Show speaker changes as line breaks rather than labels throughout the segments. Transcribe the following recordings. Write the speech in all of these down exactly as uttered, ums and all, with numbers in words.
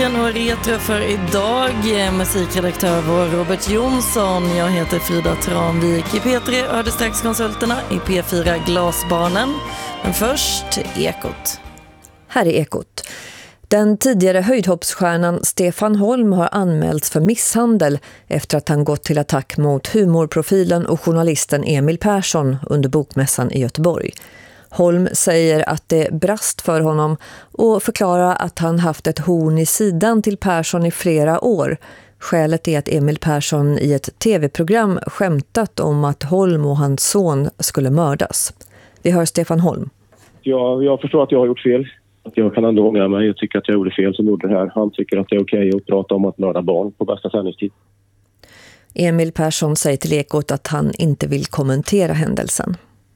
Och retro för idag, musikredaktör var Robert Jonsson. Jag heter Frida Tranvik. I P tre hörde strax konsulterna, i P fyra Glasbarnen. Men först Ekot.
Här är Ekot. Den tidigare höjdhoppsstjärnan Stefan Holm har anmälts för misshandel efter att han gått till attack mot humorprofilen och journalisten Emil Persson under bokmässan i Göteborg. Holm säger att det brast för honom och förklarar att han haft ett horn i sidan till Persson i flera år. Skälet är att Emil Persson i ett tv-program skämtat om att Holm och hans son skulle mördas. Vi hör Stefan Holm.
Ja, jag förstår att jag har gjort fel. Att jag kan ändå ångra mig. Jag tycker att jag gjorde fel som gjorde det här. Han tycker att det är okej att prata om att mörda barn på bästa sändningstid.
Emil Persson säger till Ekot att han inte vill kommentera händelsen.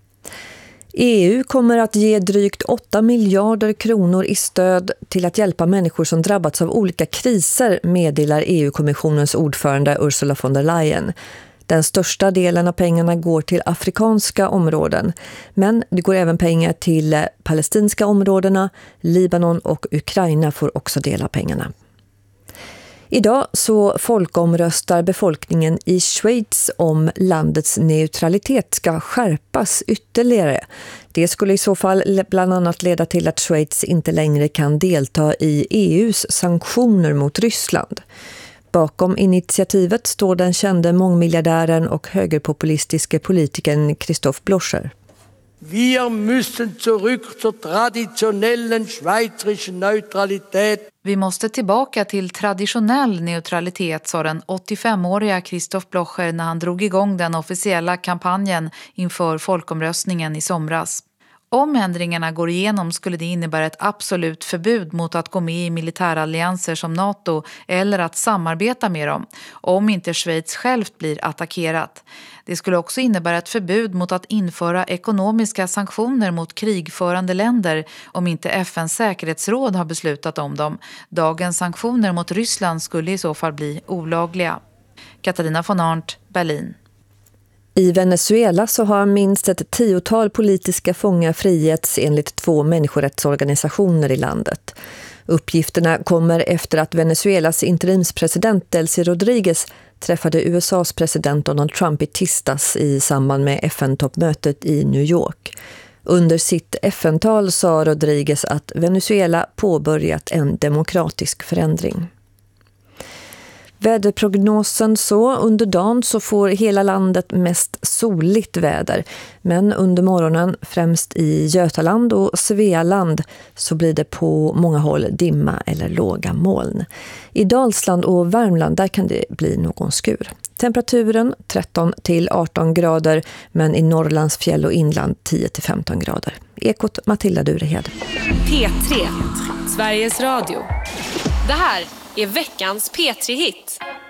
E U kommer att ge drygt åtta miljarder kronor i stöd till att hjälpa människor som drabbats av olika kriser, meddelar E U-kommissionens ordförande Ursula von der Leyen. Den största delen av pengarna går till afrikanska områden, men det går även pengar till palestinska områdena. Libanon och Ukraina får också del av pengarna. Idag så folkomröstar befolkningen i Schweiz om landets neutralitet ska skärpas ytterligare. Det skulle i så fall bland annat leda till att Schweiz inte längre kan delta i E U:s sanktioner mot Ryssland. Bakom initiativet står den kände mångmiljardären och högerpopulistiske politikern Christoph Blocher.
Wir müssen zurück zur traditionellen schweizerischen Neutralität.
Vi måste tillbaka till traditionell neutralitet, sa den åttiofemåriga Christoph Blocher när han drog igång den officiella kampanjen inför folkomröstningen i somras. Om ändringarna går igenom skulle det innebära ett absolut förbud mot att gå med i militärallianser som NATO eller att samarbeta med dem, om inte Schweiz självt blir attackerat. Det skulle också innebära ett förbud mot att införa ekonomiska sanktioner mot krigförande länder om inte F N:s säkerhetsråd har beslutat om dem. Dagens sanktioner mot Ryssland skulle i så fall bli olagliga. Katarina von Arndt, Berlin.
I Venezuela så har minst ett tiotal politiska fångar frigetts enligt två människorättsorganisationer i landet. Uppgifterna kommer efter att Venezuelas interimspresident Delcy Rodriguez träffade U S A:s president Donald Trump i tisdags i samband med F N-toppmötet i New York. Under sitt F N-tal sa Rodriguez att Venezuela påbörjat en demokratisk förändring. Väderprognosen så under dagen så får hela landet mest soligt väder. Men under morgonen, främst i Götaland och Svealand, så blir det på många håll dimma eller låga moln. I Dalsland och Värmland där kan det bli någon skur. Temperaturen tretton till arton grader, men i Norrlands fjäll och inland tio till femton grader. Ekot Matilda Durehed.
P tre, Sveriges Radio. Det här är veckans P tre-hit.